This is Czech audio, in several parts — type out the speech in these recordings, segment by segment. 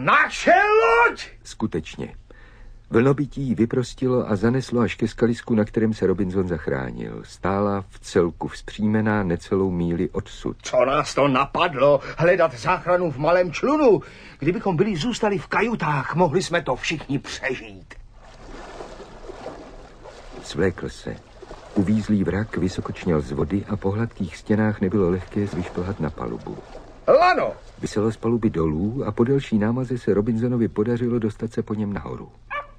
Naše loď! Skutečně. Vlnobytí vyprostilo a zaneslo až ke skalisku, na kterém se Robinson zachránil. Stála v celku vzpřímená necelou míli odsud. Co nás to napadlo? Hledat záchranu v malém člunu? Kdybychom byli zůstali v kajutách, mohli jsme to všichni přežít. Svlékl se. Uvízlý vrak vysoko čněl z vody a po hladkých stěnách nebylo lehké zvyšplhat na palubu. Lano! Vyselo z paluby dolů a po delší námaze se Robinsonovi podařilo dostat se po něm nahoru.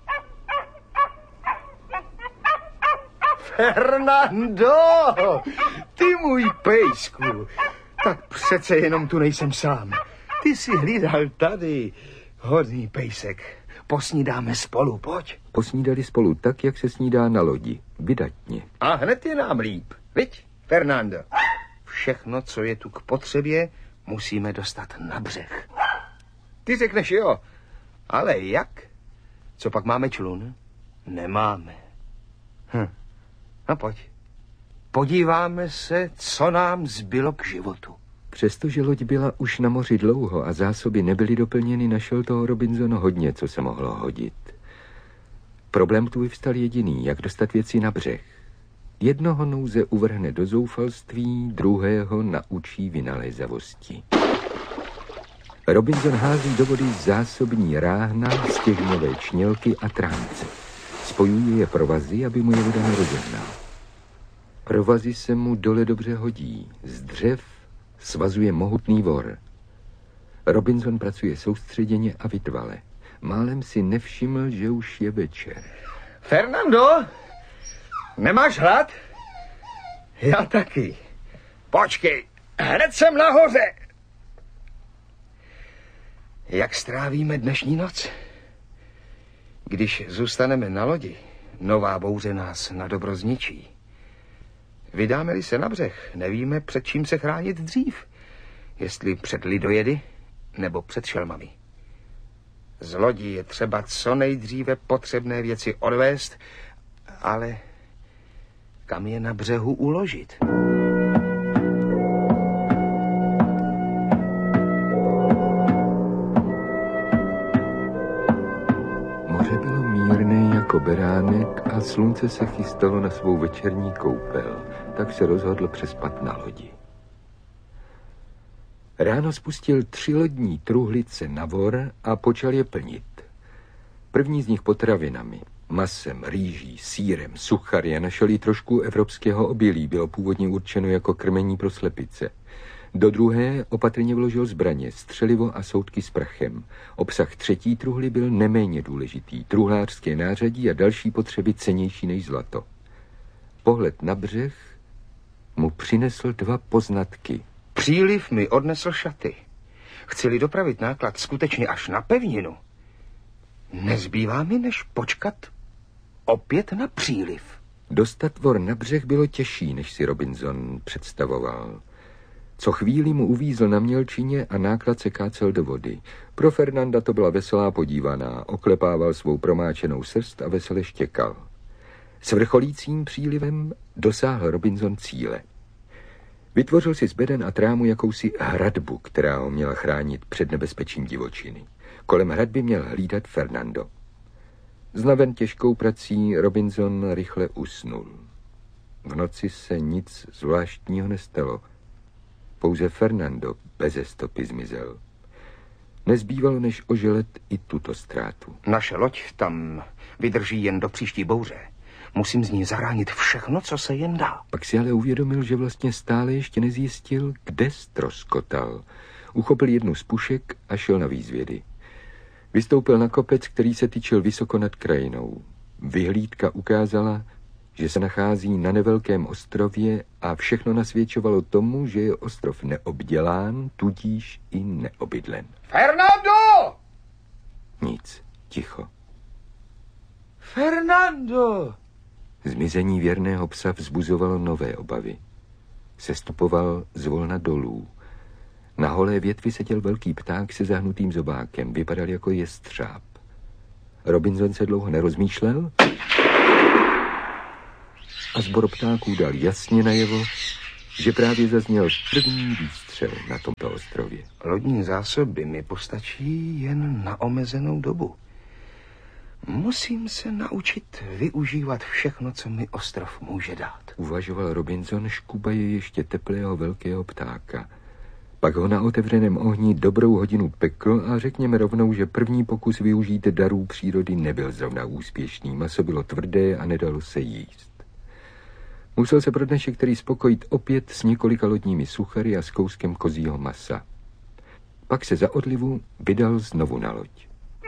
Fernando! Ty můj pejsku! Tak přece jenom tu nejsem sám. Ty jsi hlídal tady. Hodný pejsek. Posnídáme spolu, pojď. Posnídali spolu tak, jak se snídá na lodi. Vydatně. A hned je nám líp. Viď, Fernando? Všechno, co je tu k potřebě, musíme dostat na břeh. Ty řekneš jo, ale jak? Co pak máme člun? Nemáme. No pojď. Podíváme se, co nám zbylo k životu. Přestože loď byla už na moři dlouho a zásoby nebyly doplněny, našel toho Robinson hodně, co se mohlo hodit. Problém tu vyvstal jediný, jak dostat věci na břeh. Jednoho nouze uvrhne do zoufalství, druhého naučí vynalézavosti. Robinson hází do vody zásobní ráhna, stěžňové čnělky a tránce. Spojuje je provazy, aby mu je voda nerozehnala. Provazy se mu dole dobře hodí. Z dřev svazuje mohutný vor. Robinson pracuje soustředěně a vytrvale. Málem si nevšiml, že už je večer. Fernando, nemáš hlad? Já taky. Počkej, hned jsem nahoře. Jak strávíme dnešní noc? Když zůstaneme na lodi, nová bouře nás nadobro zničí. Vydáme-li se na břeh, nevíme, před čím se chránit dřív. Jestli před lidojedy, nebo před šelmami. Z lodi je třeba co nejdříve potřebné věci odvést, ale kam je na břehu uložit? Moře bylo mírné jako beránek a slunce se chystalo na svou večerní koupel, tak se rozhodl přespat na lodi. Ráno spustil 3 lodní truhlice na vor a počal je plnit. První z nich potravinami, masem, rýží, sýrem, suchary a našel i trošku evropského obilí, bylo původně určeno jako krmení pro slepice. Do druhé opatrně vložil zbraně, střelivo a soudky s prachem. Obsah 3. truhly byl neméně důležitý, truhlářské nářadí a další potřeby cennější než zlato. Pohled na břeh mu přinesl 2 poznatky. Příliv mi odnesl šaty. Chci-li dopravit náklad skutečně až na pevninu, nezbývá mi, než počkat opět na příliv. Dostat vor na břeh bylo těžší, než si Robinson představoval. Co chvíli mu uvízl na mělčině a náklad se kácel do vody. Pro Fernanda to byla veselá podívaná, oklepával svou promáčenou srst a vesele štěkal. S vrcholícím přílivem dosáhl Robinson cíle. Vytvořil si z beden a trámu jakousi hradbu, která ho měla chránit před nebezpečím divočiny. Kolem hradby měl hlídat Fernando. Znaven těžkou prací Robinson rychle usnul. V noci se nic zvláštního nestalo. Pouze Fernando beze stopy zmizel. Nezbývalo, než oželet i tuto ztrátu. Naše loď tam vydrží jen do příští bouře. Musím z ní zachránit všechno, co se jen dá. Pak si ale uvědomil, že vlastně stále ještě nezjistil, kde ztroskotal. Uchopil jednu z pušek a šel na výzvědy. Vystoupil na kopec, který se tyčil vysoko nad krajinou. Vyhlídka ukázala, že se nachází na nevelkém ostrově a všechno nasvědčovalo tomu, že je ostrov neobdělán, tudíž i neobydlen. Fernando! Nic, ticho. Fernando! Zmizení věrného psa vzbuzovalo nové obavy. Sestupoval zvolna dolů. Na holé větvi seděl velký pták se zahnutým zobákem. Vypadal jako jestřáb. Robinson se dlouho nerozmýšlel a sbor ptáků dal jasně najevo, že právě zazněl první výstřel na tomto ostrově. Lodní zásoby mi postačí jen na omezenou dobu. Musím se naučit využívat všechno, co mi ostrov může dát. Uvažoval Robinson, škubaje ještě teplého velkého ptáka. Pak ho na otevřeném ohni dobrou hodinu pekl a řekněme rovnou, že první pokus využít darů přírody nebyl zrovna úspěšný. Maso bylo tvrdé a nedalo se jíst. Musel se pro dnešek tedy spokojit opět s několika lodními suchary a s kouskem kozího masa. Pak se za odlivu vydal znovu na loď.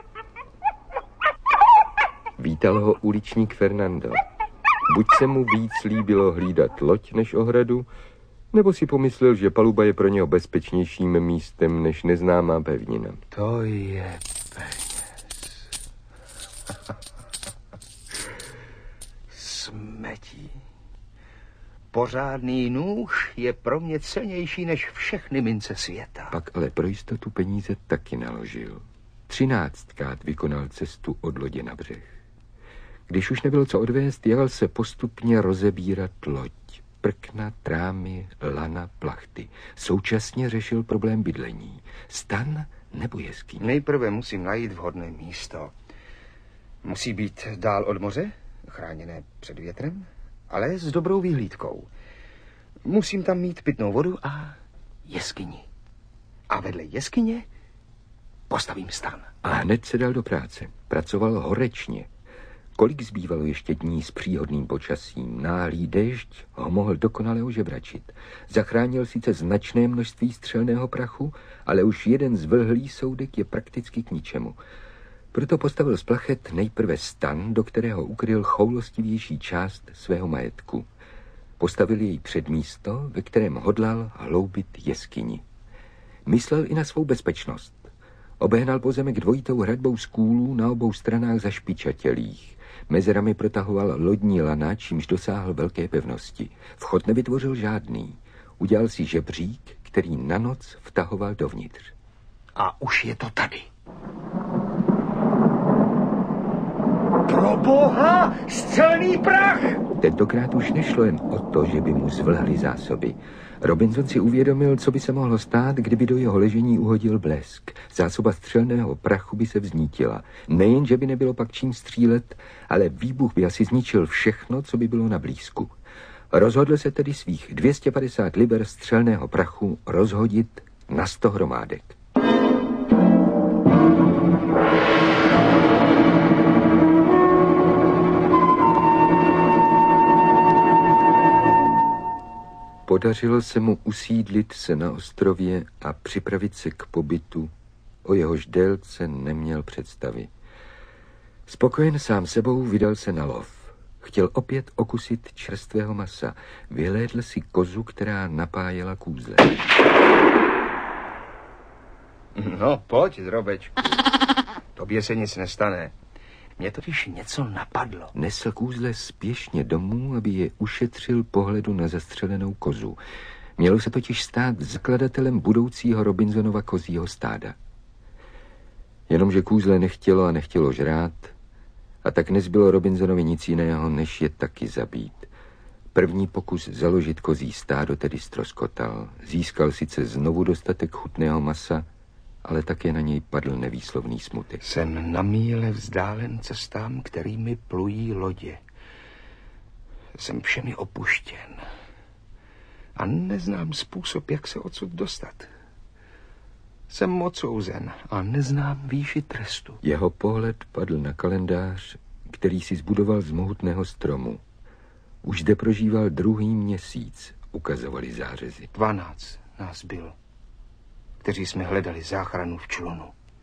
Vítal ho uličník Fernando. Buď se mu víc líbilo hlídat loď než ohradu, nebo si pomyslel, že paluba je pro něho bezpečnějším místem než neznámá pevnina. To je peněz. Smetí. Pořádný nůž je pro mě cennější než všechny mince světa. Pak ale pro jistotu peníze taky naložil. 13krát vykonal cestu od lodě na břeh. Když už nebylo co odvést, jel se postupně rozebírat loď. Prkna, trámy, lana, plachty. Současně řešil problém bydlení. Stan nebo jeskyně? Nejprve musím najít vhodné místo. Musí být dál od moře, chráněné před větrem, ale s dobrou výhlídkou. Musím tam mít pitnou vodu a jeskyni. A vedle jeskyně postavím stan. A hned se dal do práce. Pracoval horečně. Kolik zbývalo ještě dní s příhodným počasím? Náhlý déšť ho mohl dokonale ožebračit. Zachránil sice značné množství střelného prachu, ale už jeden zvlhlý soudek je prakticky k ničemu. Proto postavil z plachet nejprve stan, do kterého ukryl choulostivější část svého majetku. Postavil jej před místo, ve kterém hodlal hloubit jeskyni. Myslel i na svou bezpečnost. Obehnal pozemek dvojitou hradbou z kůlů na obou stranách zašpičatělých. Mezerami protahoval lodní lana, čímž dosáhl velké pevnosti. Vchod nevytvořil žádný. Udělal si žebřík, který na noc vtahoval dovnitř. A už je to tady. Pro boha, střelný prach! Tentokrát už nešlo jen o to, že by mu zvlhly zásoby. Robinson si uvědomil, co by se mohlo stát, kdyby do jeho ležení uhodil blesk. Zásoba střelného prachu by se vznítila. Nejen, že by nebylo pak čím střílet, ale výbuch by asi zničil všechno, co by bylo na blízku. Rozhodl se tedy svých 250 liber střelného prachu rozhodit na 100 hromádek. Podařilo se mu usídlit se na ostrově a připravit se k pobytu, o jehož délce neměl představy. Spokojen sám sebou vydal se na lov. Chtěl opět okusit čerstvého masa. Vyhlédl si kozu, která napájela kůzle. No, pojď, drobečku. Tobě se nic nestane. Mě totiž něco napadlo. Nesl kůzle spěšně domů, aby je ušetřil pohledu na zastřelenou kozu. Mělo se totiž stát zakladatelem budoucího Robinsonova kozího stáda. Jenomže kůzle nechtělo a nechtělo žrát, a tak nezbylo Robinsonovi nic jiného, než je taky zabít. První pokus založit kozí stádo tedy ztroskotal. Získal sice znovu dostatek chutného masa, ale také na něj padl nevýslovný smutek. Jsem na míle vzdálen cestám, kterými plují lodě. Jsem všemi opuštěn. A neznám způsob, jak se odsud dostat. Jsem odsouzen a neznám výši trestu. Jeho pohled padl na kalendář, který si zbudoval z mohutného stromu. Už zde prožíval 2. měsíc, ukazovali zářezy. 12 nás bylo, kteří jsme hledali záchranu v člunu.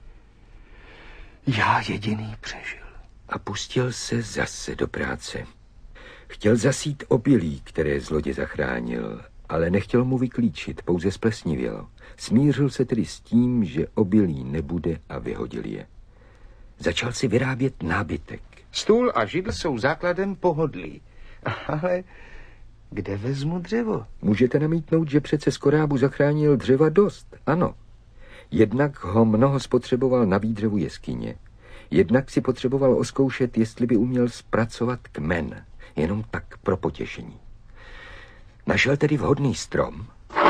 Já jediný přežil. A pustil se zase do práce. Chtěl zasít obilí, které z lodě zachránil, ale nechtěl mu vyklíčit, pouze splesnivělo. Smířil se tedy s tím, že obilí nebude a vyhodil je. Začal si vyrábět nábytek. Stůl a židl jsou základem pohodlí. Ale kde vezmu dřevo? Můžete namítnout, že přece z korábu zachránil dřeva dost, ano. Jednak ho mnoho spotřeboval na výdřevu jeskyně. Jednak si potřeboval oskoušet, jestli by uměl zpracovat kmen. Jenom tak pro potěšení. Našel tedy vhodný strom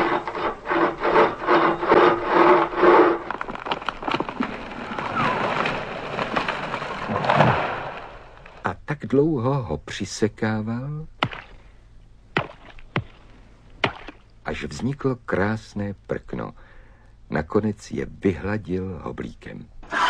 a tak dlouho ho přisekával, až vzniklo krásné prkno. Nakonec je vyhladil hoblíkem.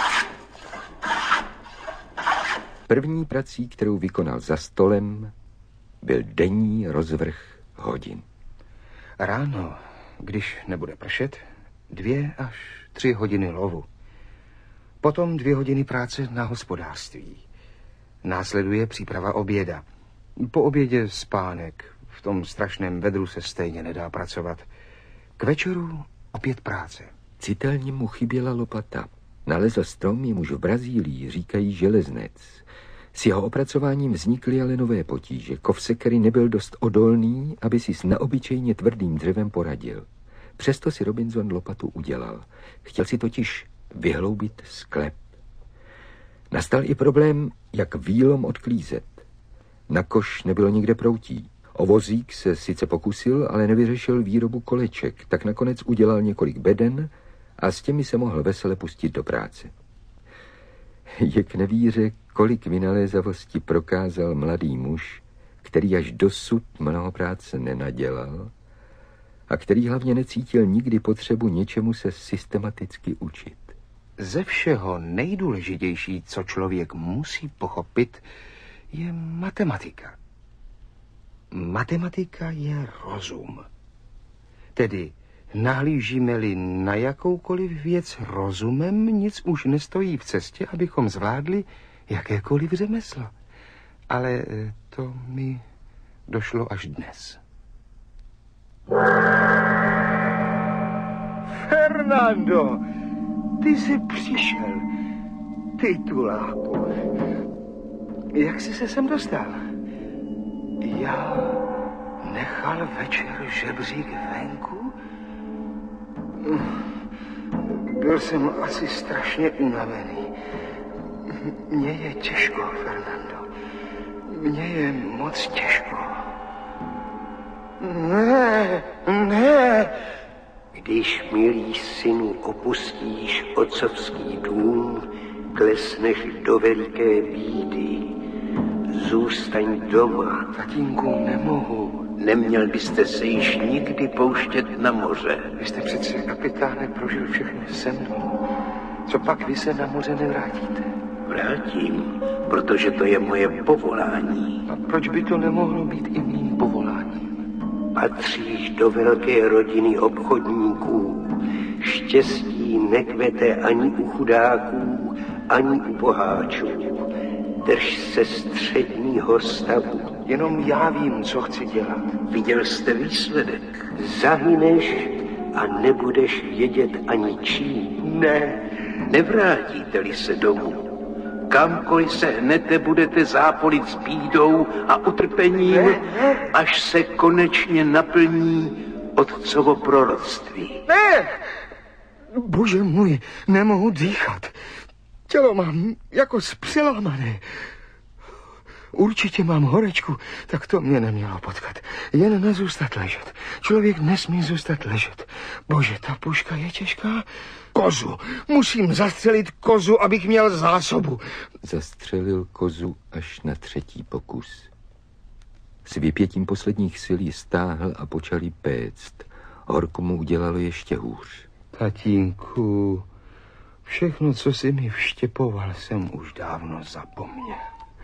První prací, kterou vykonal za stolem, byl denní rozvrh hodin. Ráno, když nebude pršet, 2 až 3 hodiny lovu. Potom 2 hodiny práce na hospodářství. Následuje příprava oběda. Po obědě spánek. V tom strašném vedru se stejně nedá pracovat. K večeru opět práce. Citelně mu chyběla lopata. Nalezl strom, jemuž v Brazílii říkají železnec. S jeho opracováním vznikly ale nové potíže. Kov sekery nebyl dost odolný, aby si s neobyčejně tvrdým dřevem poradil. Přesto si Robinson lopatu udělal. Chtěl si totiž vyhloubit sklep. Nastal i problém, jak vílom odklízet. Na koš nebylo nikde proutí. O vozík se sice pokusil, ale nevyřešil výrobu koleček, tak nakonec udělal několik beden a s těmi se mohl vesele pustit do práce. Je k nevíře, kolik vynalézavosti prokázal mladý muž, který až dosud mnoho práce nenadělal a který hlavně necítil nikdy potřebu něčemu se systematicky učit. Ze všeho nejdůležitější, co člověk musí pochopit, je matematika. Matematika je rozum. Tedy nahlížíme-li na jakoukoliv věc rozumem, nic už nestojí v cestě, abychom zvládli jakékoliv řemeslo. Ale to mi došlo až dnes. Fernando, ty jsi přišel. Tituláku. Jak jsi se sem dostal? Já nechal večer žebřík venku? Byl jsem asi strašně unavený. Mně je těžko, Fernando. Mně je moc těžko. Ne. Když, milý synu, opustíš otcovský dům, klesneš do veliké bídy. Zůstaň doma. Tatínku, nemohu. Neměl byste se již nikdy pouštět na moře. Vy jste přece, kapitáne, prožil všechno se mnou. Co pak vy se na moře nevrátíte? Vrátím, protože to je moje povolání. A proč by to nemohlo být i mým povoláním? Patříš do velké rodiny obchodníků. Štěstí nekvete ani u chudáků, ani u boháčů. Drž se středního stavu. Jenom já vím, co chci dělat. Viděl jste výsledek. Zahyneš a nebudeš vědět ani čím. Ne. Nevrátíte-li se domů. Kamkoliv se hnete, budete zápolit s bídou a utrpením, až se konečně naplní otcovo proroctví. Ne! Bože můj, nemohu dýchat. Tělo mám jako zpřelámané. Určitě mám horečku, tak to mě nemělo potkat. Jen nezůstat ležet. Člověk nesmí zůstat ležet. Bože, ta puška je těžká. Kozu. Musím zastřelit kozu, abych měl zásobu. Zastřelil kozu až na 3. pokus. S vypětím posledních sil ji stáhl a počal jí péct. Horko mu udělalo ještě hůř. Tatínku, všechno, co jsi mi vštěpoval, jsem už dávno zapomněl.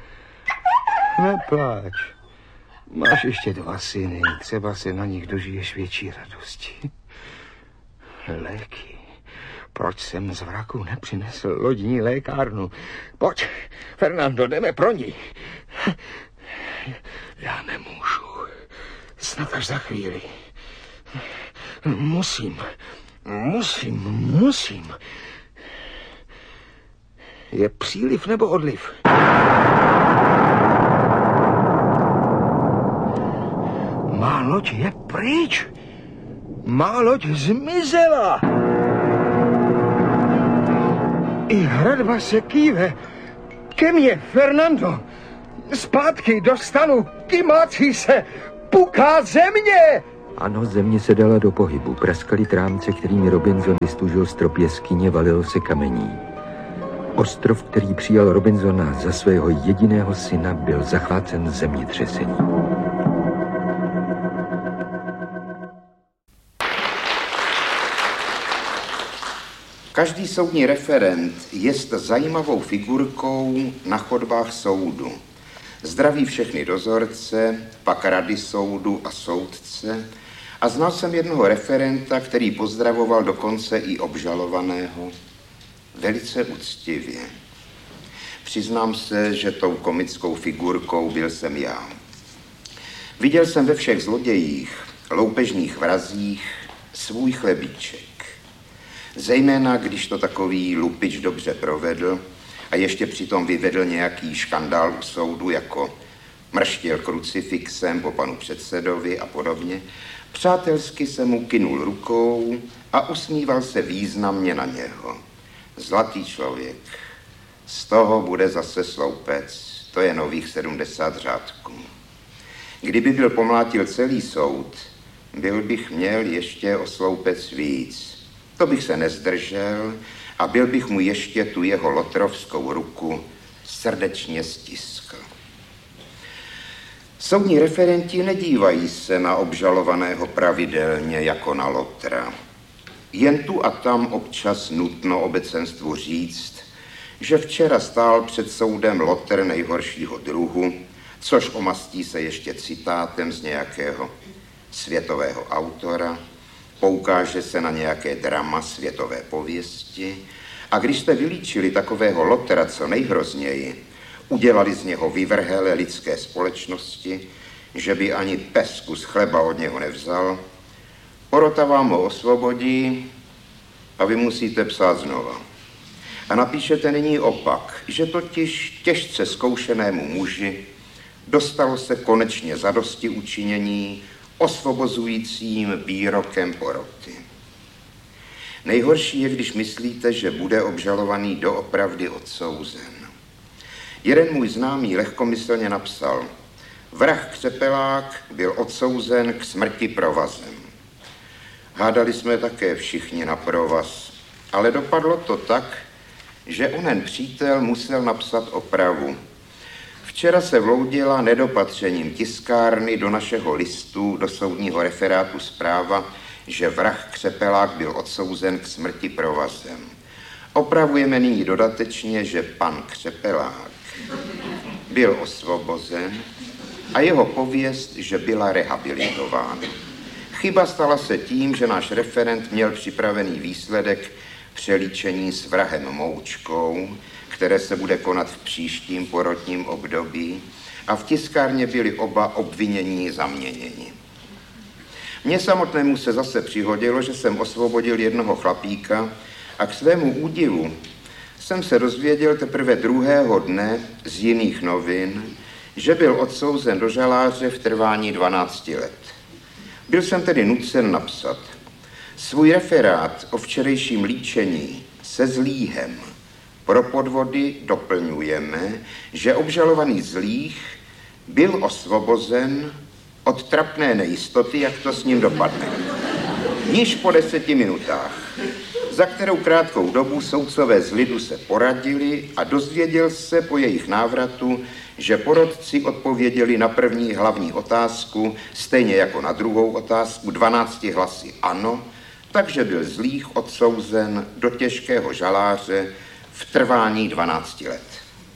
Nepláč. Máš ještě 2 syny, třeba se na nich dožiješ větší radosti. Léky. Proč jsem z vraku nepřinesl lodní lékárnu? Pojď, Fernando, jdeme pro ní. Já nemůžu. Snad až za chvíli. Musím. Je příliv nebo odliv? Má loď je pryč. Má loď zmizela. I hradba se kýve. Ke mně, Fernando. Zpátky do stanu, kymácí se. puká země! Ano, země se dala do pohybu. Praskaly trámce, kterými Robinson vystužil strop jeskyně, valilo se kamení. Ostrov, který přijal Robinsona za svého jediného syna, byl zachvácen zemětřesením. Každý soudní referent jest zajímavou figurkou na chodbách soudu. Zdraví všechny dozorce, pak rady soudu a soudce. A znal jsem jednoho referenta, který pozdravoval dokonce i obžalovaného velice úctivě. Přiznám se, že tou komickou figurkou byl jsem já. Viděl jsem ve všech zlodějích, loupežných vrazích svůj chlebíček. Zejména, když to takový lupič dobře provedl a ještě přitom vyvedl nějaký škandál u soudu, jako mrštěl krucifixem po panu předsedovi a podobně, přátelsky se mu kynul rukou a usmíval se významně na něho. Zlatý člověk, z toho bude zase sloupec, to je nových 70 řádků. Kdyby byl pomlátil celý soud, byl bych měl ještě o sloupec víc. To bych se nezdržel a byl bych mu ještě tu jeho lotrovskou ruku srdečně stiskl. Soudní referenti nedívají se na obžalovaného pravidelně jako na lotra. Jen tu a tam občas nutno obecenstvu říct, že včera stál před soudem lotr nejhoršího druhu, což omastí se ještě citátem z nějakého světového autora, poukáže se na nějaké drama světové pověsti a když jste vylíčili takového lotra co nejhrozněji, udělali z něho vyvrhelé lidské společnosti, že by ani pes kus chleba od něho nevzal, porota vám ho osvobodí a vy musíte psát znova. A napíšete nyní opak, že totiž těžce zkoušenému muži dostalo se konečně zadosti učinění osvobozujícím výrokem poroty. Nejhorší je, když myslíte, že bude obžalovaný doopravdy odsouzen. Jeden můj známý lehkomyslně napsal: vrah Křepelák byl odsouzen k smrti provazem. Hádali jsme také všichni na provaz, ale dopadlo to tak, že onen přítel musel napsat opravu. Včera se vloudila nedopatřením tiskárny do našeho listu, do soudního referátu zpráva, že vrah Křepelák byl odsouzen k smrti provazem. Opravujeme nyní dodatečně, že pan Křepelák byl osvobozen a jeho pověst, že byla rehabilitována. Chyba stala se tím, že náš referent měl připravený výsledek přelíčení s vrahem Moučkou, které se bude konat v příštím porotním období, a v tiskárně byli oba obvinění zaměněni. Mně samotnému se zase přihodilo, že jsem osvobodil jednoho chlapíka a k svému údivu jsem se dozvěděl teprve druhého dne z jiných novin, že byl odsouzen do žaláře v trvání 12 let. Byl jsem tedy nucen napsat: svůj referát o včerejším líčení se Zlíhem pro podvody doplňujeme, že obžalovaný Zlích byl osvobozen od trapné nejistoty, jak to s ním dopadne. Již po 10 minutách, za kterou krátkou dobu soudcové z lidu se poradili a dozvěděl se po jejich návratu, že porotci odpověděli na první hlavní otázku, stejně jako na druhou otázku, 12 hlasy ano, takže byl Zlých odsouzen do těžkého žaláře v trvání 12 let.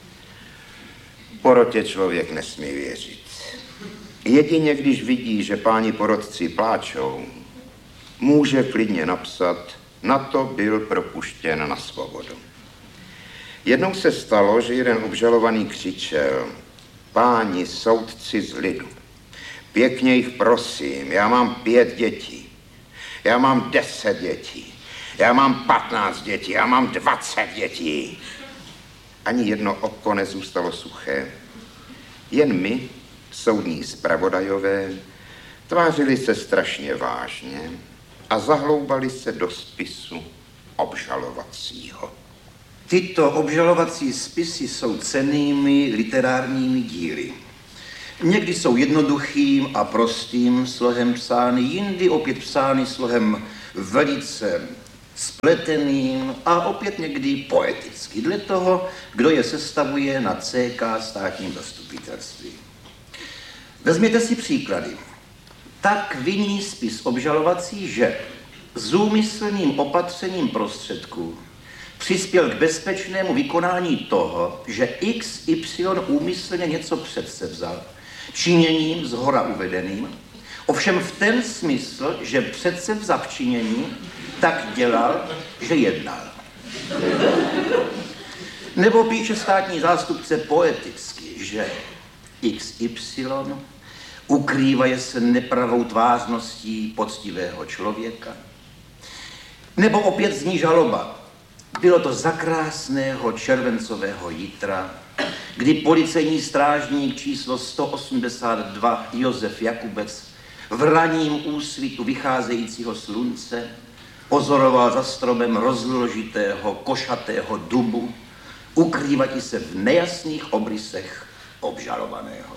Porotě člověk nesmí věřit. Jedině když vidí, že páni porotci pláčou, může klidně napsat: na to byl propuštěn na svobodu. Jednou se stalo, že jeden obžalovaný křičel: páni soudci z lidu, pěkně jich prosím, já mám 5 dětí, já mám 10 dětí, já mám 15 dětí, já mám 20 dětí. Ani jedno oko nezůstalo suché. Jen my, soudní zpravodajové, tvářili se strašně vážně a zahloubali se do spisu obžalovacího. Tyto obžalovací spisy jsou cennými literárními díly. Někdy jsou jednoduchým a prostým slohem psány, jindy opět psány slohem velice spleteným a opět někdy poeticky, dle toho, kdo je sestavuje na CK státním zastupitelství. Vezměte si příklady. Tak viní spis obžalovací, že zúmyslným opatřením prostředků přispěl k bezpečnému vykonání toho, že XY úmyslně něco předsevzal, činěním zhora uvedeným, ovšem v ten smysl, že předsevzav činění tak dělal, že jednal. Nebo píše státní zástupce poeticky, že XY ukrývaje se nepravou tvářností poctivého člověka. Nebo opět zní žaloba. Bylo to za krásného červencového jitra, kdy policejní strážník číslo 182 Josef Jakubec v ranním úsvitu vycházejícího slunce pozoroval za stromem rozložitého košatého dubu, ukrývají se v nejasných obrysech obžalovaného.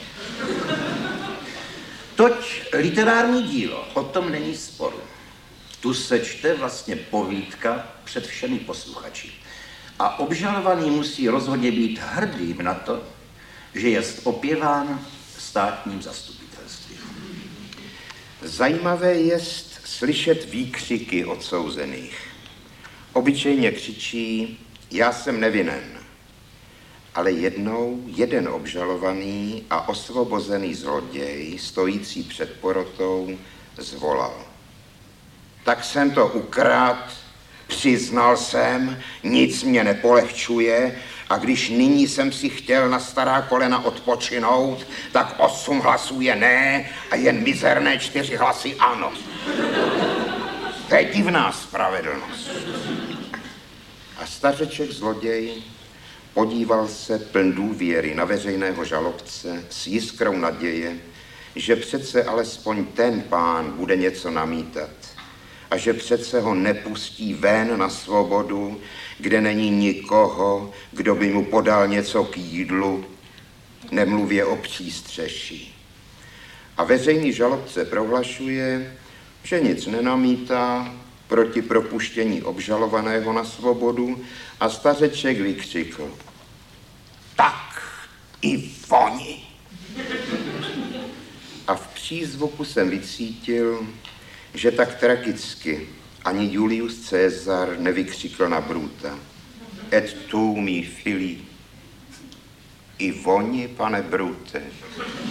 Toť literární dílo, o tom není sporu. Tu se čte vlastně povídka před všemi posluchači. A obžalovaný musí rozhodně být hrdým na to, že je opěván státním zastupitelstvím. Zajímavé je slyšet výkřiky odsouzených. Obyčejně křičí, já jsem nevinen. Ale jednou jeden obžalovaný a osvobozený zloděj, stojící před porotou, zvolal. Tak jsem to ukradl, přiznal jsem, nic mě nepolehčuje a když nyní jsem si chtěl na stará kolena odpočinout, tak 8 hlasů je ne a jen mizerné 4 hlasy ano. To je divná spravedlnost. A stařeček zloděj podíval se pln důvěry na veřejného žalobce s jiskrou naděje, že přece alespoň ten pán bude něco namítat a že přece ho nepustí ven na svobodu, kde není nikoho, kdo by mu podal něco k jídlu, nemluvě o přístřeší. A veřejný žalobce prohlašuje, že nic nenamítá proti propuštění obžalovaného na svobodu a stařeček vykřikl. Tak i oni. A v přízvuku jsem vycítil, že tak tragicky ani Julius Caesar nevykřikl na Bruta. Et tu mi fili. I oni, pane Brute.